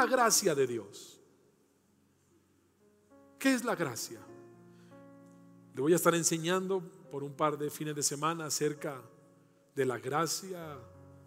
la gracia de Dios? ¿Qué es la gracia? Le voy a estar enseñando por un par de fines de semana acerca de la gracia